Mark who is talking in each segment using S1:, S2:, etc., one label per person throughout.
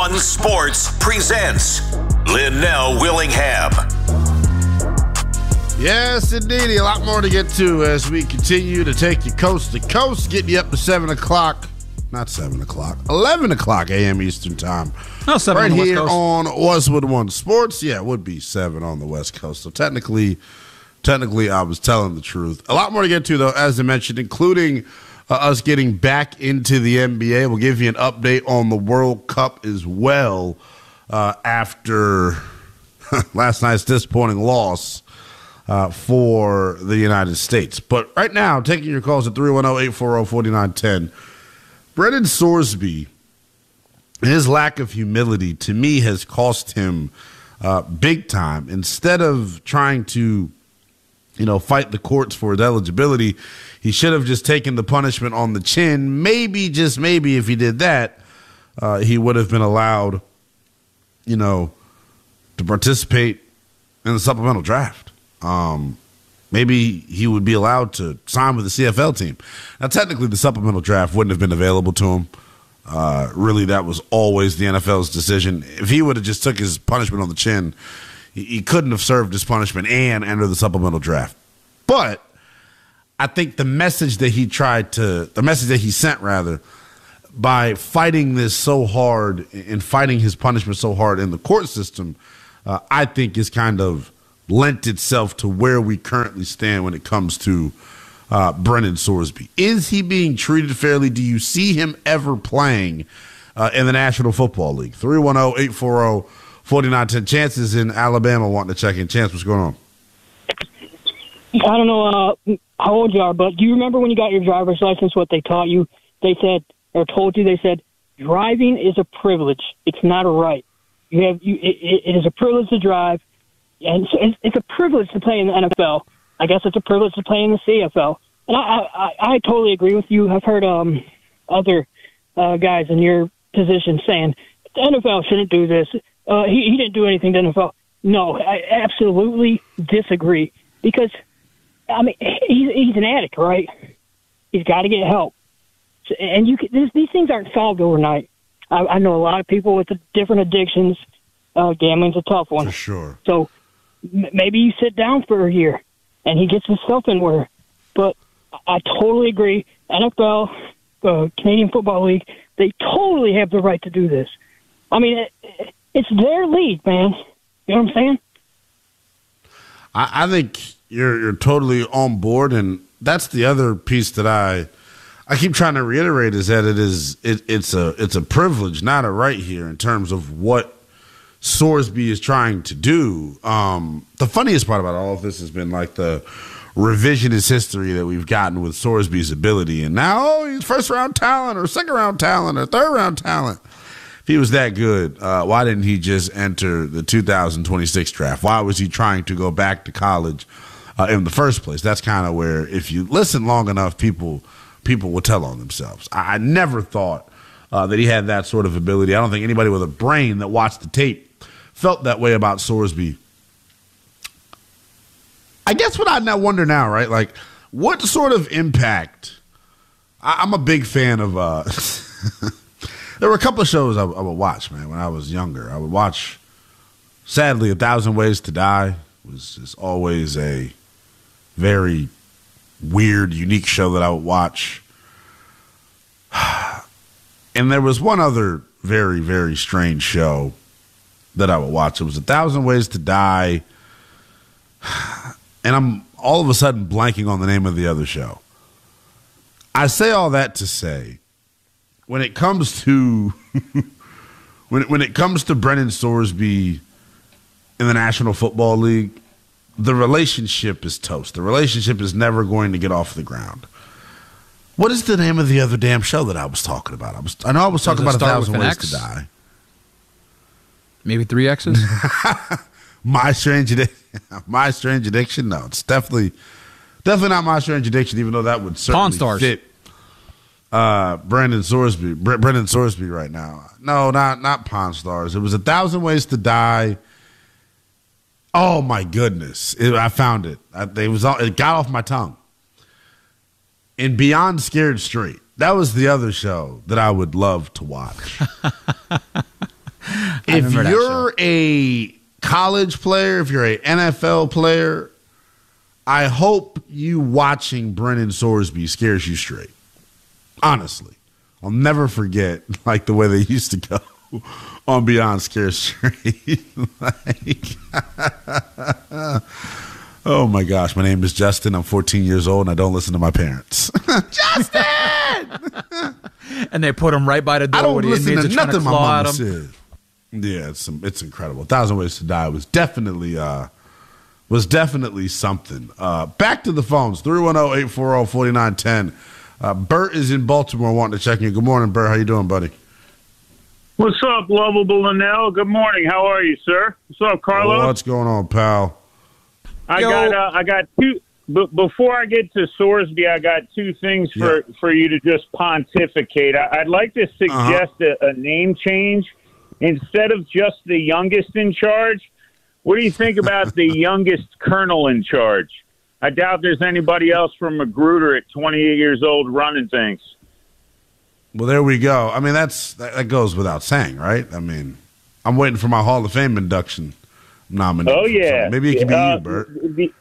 S1: 301 Sports presents Linnell Willingham.
S2: Yes, indeed. A lot more to get to as we continue to take you coast to coast, getting you up to 7 o'clock. Not 7 o'clock. 11 o'clock a.m. Eastern Time.
S3: No, 7
S2: right
S3: on the
S2: here
S3: West Coast.
S2: on Westwood One Sports. Yeah, it would be 7 on the West Coast. So technically, I was telling the truth. A lot more to get to, though, as I mentioned, including us getting back into the NBA. We'll give you an update on the World Cup as well after last night's disappointing loss for the United States. But right now, taking your calls at 310-840-4910, Brendan Sorsby, his lack of humility, to me, has cost him big time. Instead of trying to fight the courts for his eligibility, he should have just taken the punishment on the chin. Maybe, just maybe, if he did that, he would have been allowed, to participate in the supplemental draft. Maybe he would be allowed to sign with the CFL team. Now, technically, the supplemental draft wouldn't have been available to him. Really, that was always the NFL's decision. If he would have just took his punishment on the chin, he couldn't have served his punishment and enter the supplemental draft. But I think the message that he sent by fighting this so hard and fighting his punishment so hard in the court system, I think is kind of lent itself to where we currently stand when it comes to Brendan Sorsby. Is he being treated fairly? Do you see him ever playing in the National Football League? 310-840-4910. Chance is in Alabama wanting to check in. Chance, what's going on?
S4: I don't know how old you are, but do you remember when you got your driver's license, what they taught you? They said, or told you, they said, driving is a privilege. It's not a right. It is a privilege to drive, and it's a privilege to play in the NFL. I guess it's a privilege to play in the CFL. And I totally agree with you. I've heard other guys in your position saying, the NFL shouldn't do this. He didn't do anything to the NFL. No, I absolutely disagree, because he's an addict, right? He's got to get help, and these things aren't solved overnight. I know a lot of people with different addictions. Gambling's a tough one,
S2: for sure.
S4: So maybe you sit down for a year, and he gets himself in order. But I totally agree. NFL, Canadian Football League, they totally have the right to do this. It's their league, man. You know what I'm saying?
S2: I think you're totally on board, and that's the other piece that I keep trying to reiterate, is that it's a privilege, not a right here, in terms of what Sorsby is trying to do. The funniest part about all of this has been like the revisionist history that we've gotten with Sorsby's ability, and now he's first round talent or second round talent or third round talent. If he was that good, why didn't he just enter the 2026 draft? Why was he trying to go back to college in the first place? That's kind of where, if you listen long enough, people will tell on themselves. I never thought that he had that sort of ability. I don't think anybody with a brain that watched the tape felt that way about Sorsby. I guess what I now wonder now, right? Like, what sort of impact? I'm a big fan of. There were a couple of shows I would watch, man, when I was younger. I would watch, sadly, 1,000 Ways to Die was just always a very weird, unique show that I would watch. And there was one other very, very strange show that I would watch. It was 1,000 Ways to Die. And I'm all of a sudden blanking on the name of the other show. I say all that to say, when it comes to when it comes to Brendan Sorsby in the National Football League, the relationship is toast. The relationship is never going to get off the ground. What is the name of the other damn show that I was talking about? I know I was talking about 1,000 Ways to Die.
S3: Maybe 3 X's?
S2: My Strange Addiction? No, it's definitely not My Strange Addiction, even though that would certainly fit Brendan Sorsby right now. No, not Pawn Stars. It was 1,000 Ways to Die. Oh my goodness! I found it. It got off my tongue. And Beyond Scared Straight. That was the other show that I would love to watch. if
S3: remember that
S2: you're a college player, if you're an NFL player, I hope you watching Brennan Sorsby scares you straight. Honestly, I'll never forget like the way they used to go on Beyond Scare Straight. Oh my gosh, my name is Justin. I'm 14 years old and I don't listen to my parents. Justin!
S3: And they put him right by the door.
S2: I don't
S3: where the
S2: listen
S3: inmates
S2: to
S3: are trying
S2: nothing my
S3: claw
S2: mama
S3: at him.
S2: said. Yeah, it's incredible. 1,000 Ways to Die was definitely something. Back to the phones. 310-840-4910. Bert is in Baltimore wanting to check in. Good morning, Bert. How you doing, buddy?
S5: What's up, lovable Linnell? Good morning. How are you, sir? What's up, Carlo?
S2: What's going on, pal?
S5: I got two. Before I get to Sorsby, I got two things for you to just pontificate. I'd like to suggest a name change. Instead of just the youngest in charge, what do you think about the youngest colonel in charge? I doubt there's anybody else from Magruder at 28 years old running things.
S2: Well, there we go. I mean, that goes without saying, right? I mean, I'm waiting for my Hall of Fame induction nomination.
S5: Oh, yeah.
S2: So maybe it could be you, Bert.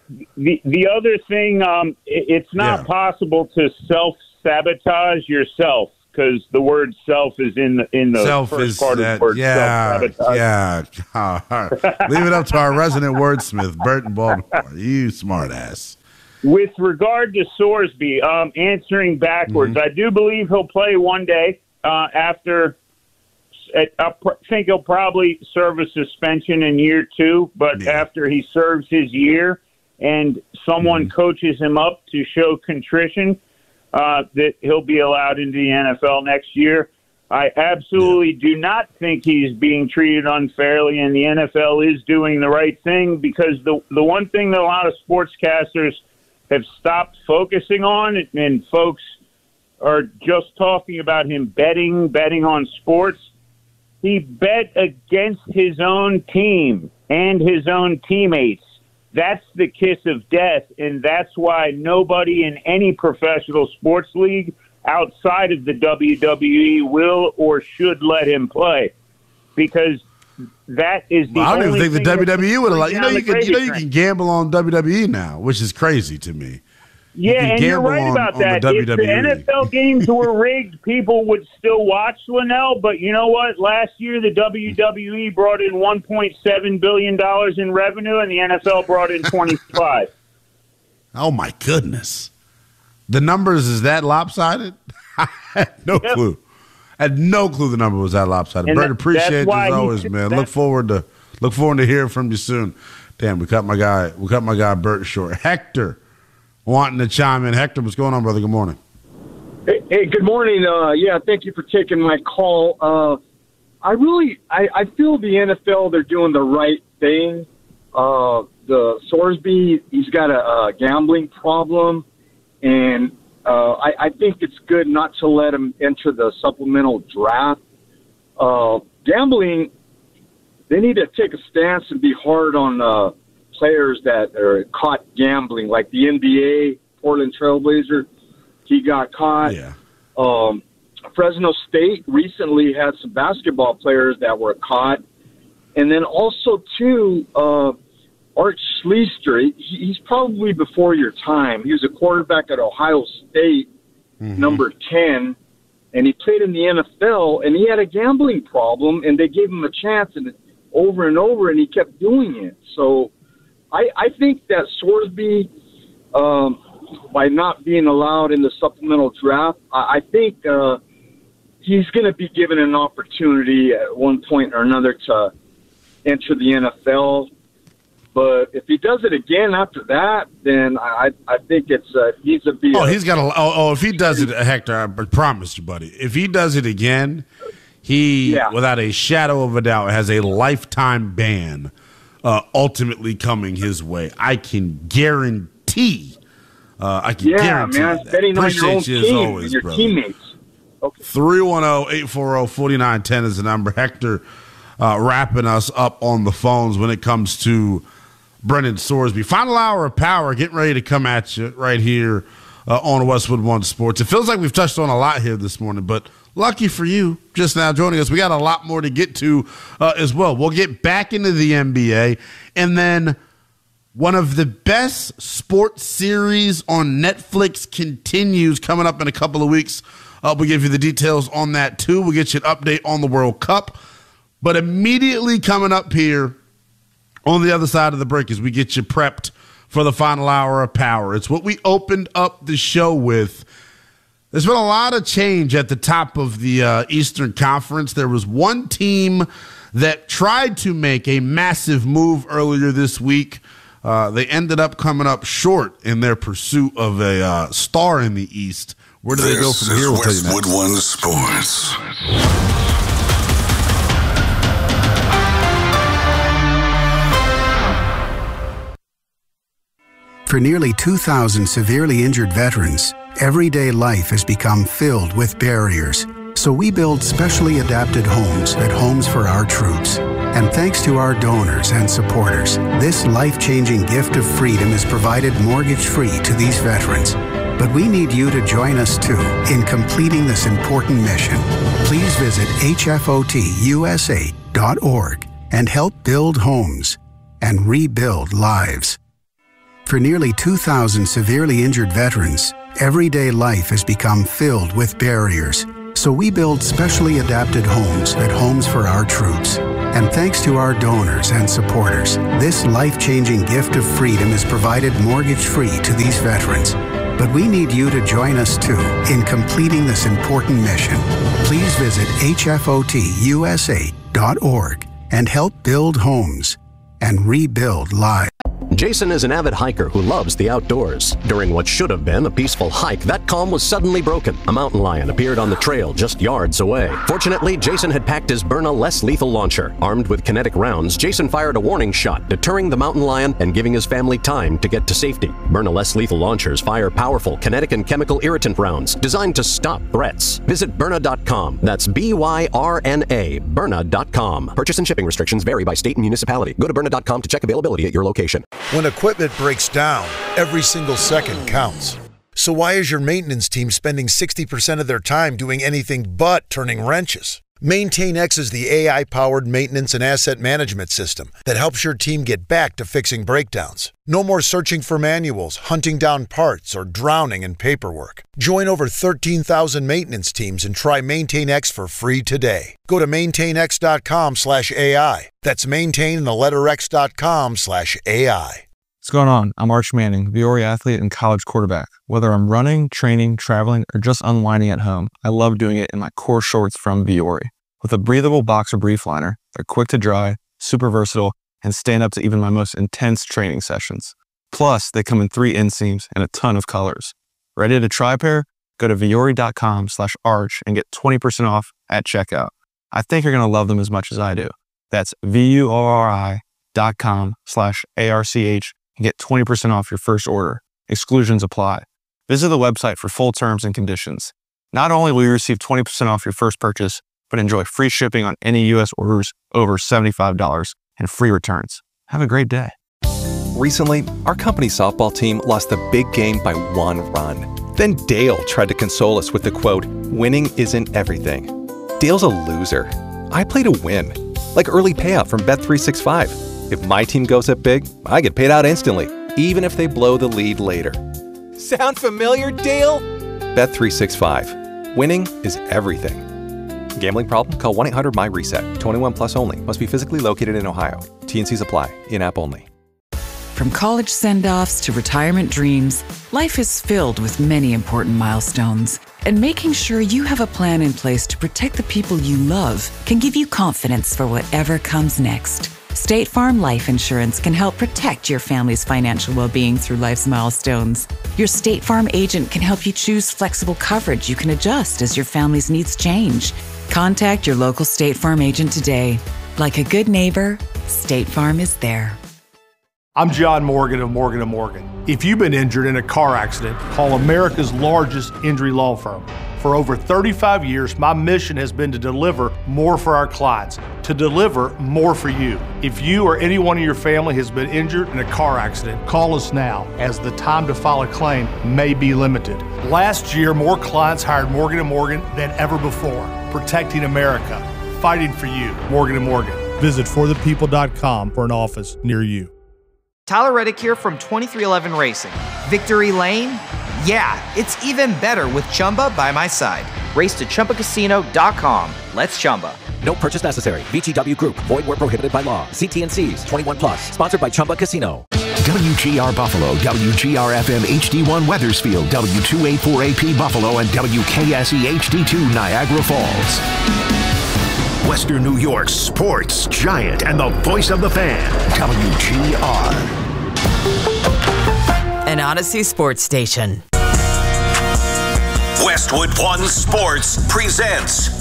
S5: The other thing, it's not possible to self-sabotage yourself because the word self is in the
S2: Self
S5: first
S2: is
S5: part
S2: that,
S5: of the word self-sabotage.
S2: Yeah. All right. Leave it up to our resident wordsmith, Bert in Baltimore. You smart ass.
S5: With regard to Sorsby, answering backwards, I do believe he'll play one day after. I think he'll probably serve a suspension in year 2, but after he serves his year and someone coaches him up to show contrition, that he'll be allowed into the NFL next year. I absolutely do not think he's being treated unfairly, and the NFL is doing the right thing because the one thing that a lot of sportscasters have stopped focusing on, and folks are just talking about him betting on sports. He bet against his own team and his own teammates. That's the kiss of death, and that's why nobody in any professional sports league outside of the WWE will or should let him play, because that is the
S2: I don't
S5: only
S2: even think the WWE would allow. You know, you
S5: train.
S2: can gamble on WWE now, which is crazy to me.
S5: Yeah, and you're right about that. If the NFL games were rigged, people would still watch Linnell. But you know what? Last year, the WWE brought in $1.7 billion in revenue, and the NFL brought in 25.
S2: Oh, my goodness. The numbers, is that lopsided? I had no clue. I had no clue the number was that lopsided. Bert, appreciate you as always, man. Look forward to hearing from you soon. Damn, we cut my guy Bert short. Hector wanting to chime in. Hector, what's going on, brother? Good morning.
S6: Hey, good morning. Thank you for taking my call. I feel the NFL, they're doing the right thing. The Sorsby, he's got a gambling problem, and I think it's good not to let him enter the supplemental draft. Gambling, they need to take a stance and be hard on players that are caught gambling, like the NBA, Portland Trailblazer. He got caught.
S2: Yeah.
S6: Fresno State recently had some basketball players that were caught. And then also, too, Art Schlichter, he's probably before your time. He was a quarterback at Ohio State, number 10, and he played in the NFL, and he had a gambling problem, and they gave him a chance and over, and he kept doing it. So I think that Sorsby, by not being allowed in the supplemental draft, I think he's going to be given an opportunity at one point or another to enter the NFL. But if he does it again after that, then I think it's he's a be.
S2: He's got a. If he does it, Hector, I promise you, buddy. If he does it again, without a shadow of a doubt, has a lifetime ban. Ultimately coming his way. I can guarantee. Guarantee
S6: man.
S2: that.
S6: Betting on your own
S2: you
S6: team
S2: as always,
S6: and your
S2: brother.
S6: teammates. Okay.
S2: 310-840-4910 is the number. Hector wrapping us up on the phones when it comes to Brennan Sorsby. Final hour of power, getting ready to come at you right here on Westwood One Sports. It feels like we've touched on a lot here this morning, but lucky for you, just now joining us, we got a lot more to get to as well. We'll get back into the NBA, and then one of the best sports series on Netflix continues coming up in a couple of weeks. We'll give you the details on that, too. We'll get you an update on the World Cup. But immediately coming up here on the other side of the break as we get you prepped for the final hour of Power. It's what we opened up the show with. There's been a lot of change at the top of the Eastern Conference. There was one team that tried to make a massive move earlier this week. They ended up coming up short in their pursuit of a star in the East. Where do they go from here? We'll
S1: Westwood One Sports.
S7: For nearly 2,000 severely injured veterans, everyday life has become filled with barriers. So we build specially adapted homes at Homes for Our Troops. And thanks to our donors and supporters, this life-changing gift of freedom is provided mortgage-free to these veterans. But we need you to join us too in completing this important mission. Please visit hfotusa.org and help build homes and rebuild lives. For nearly 2,000 severely injured veterans, everyday life has become filled with barriers. So we build specially adapted homes at Homes for Our Troops. And thanks to our donors and supporters, this life-changing gift of freedom is provided mortgage-free to these veterans. But we need you to join us too in completing this important mission. Please visit hfotusa.org and help build homes and rebuild lives.
S8: Jason is an avid hiker who loves the outdoors. During what should have been a peaceful hike, that calm was suddenly broken. A mountain lion appeared on the trail just yards away. Fortunately, Jason had packed his Byrna less lethal launcher. Armed with kinetic rounds, Jason fired a warning shot, deterring the mountain lion and giving his family time to get to safety. Byrna less lethal launchers fire powerful kinetic and chemical irritant rounds designed to stop threats. Visit Byrna.com. That's BYRNA, Byrna.com. Purchase and shipping restrictions vary by state and municipality. Go to Byrna.com to check availability at your location.
S9: When equipment breaks down, every single second counts. So why is your maintenance team spending 60% of their time doing anything but turning wrenches? MaintainX is the AI-powered maintenance and asset management system that helps your team get back to fixing breakdowns. No more searching for manuals, hunting down parts, or drowning in paperwork. Join over 13,000 maintenance teams and try MaintainX for free today. Go to maintainx.com/AI. That's maintain and the letter x.com/AI.
S10: What's going on? I'm Arch Manning, Viore athlete and college quarterback. Whether I'm running, training, traveling, or just unwinding at home, I love doing it in my core shorts from Viore. With a breathable boxer brief liner, they're quick to dry, super versatile, and stand up to even my most intense training sessions. Plus, they come in 3 inseams and a ton of colors. Ready to try a pair? Go to viore.com/arch and get 20% off at checkout. I think you're going to love them as much as I do. That's VUORI.com/ARCH and get 20% off your first order. Exclusions apply. Visit the website for full terms and conditions. Not only will you receive 20% off your first purchase, but enjoy free shipping on any U.S. orders over $75 and free returns. Have a great day.
S11: Recently, our company softball team lost the big game by 1 run. Then Dale tried to console us with the quote, "Winning isn't everything." Dale's a loser. I play to win, like early payout from Bet365. If my team goes up big, I get paid out instantly, even if they blow the lead later. Sound familiar, Dale? Bet365. Winning is everything. Gambling problem? Call 1-800-MY-RESET. 21 plus only. Must be physically located in Ohio. T&Cs apply. In-app only.
S12: From college send-offs to retirement dreams, life is filled with many important milestones. And making sure you have a plan in place to protect the people you love can give you confidence for whatever comes next. State Farm Life Insurance can help protect your family's financial well-being through life's milestones. Your State Farm agent can help you choose flexible coverage you can adjust as your family's needs change. Contact your local State Farm agent today. Like a good neighbor, State Farm is there.
S13: I'm John Morgan of Morgan & Morgan. If you've been injured in a car accident, call America's largest injury law firm. For over 35 years, my mission has been to deliver more for our clients, to deliver more for you. If you or anyone in your family has been injured in a car accident, call us now, as the time to file a claim may be limited. Last year, more clients hired Morgan & Morgan than ever before, protecting America, fighting for you. Morgan & Morgan. Visit forthepeople.com for an office near you.
S14: Tyler Reddick here from 2311 Racing. Victory Lane? Yeah, it's even better with Chumba by my side. Race to ChumbaCasino.com. Let's Chumba.
S15: No purchase necessary. VGW Group. Void where prohibited by law. See T&Cs. 21+. Sponsored by Chumba Casino.
S16: WGR Buffalo, WGR-FM HD1 Weathersfield, W284AP Buffalo, and WKSE HD2 Niagara Falls. Western New York's sports giant and the voice of the fan, WGR.
S17: An Odyssey sports station.
S18: Westwood One Sports presents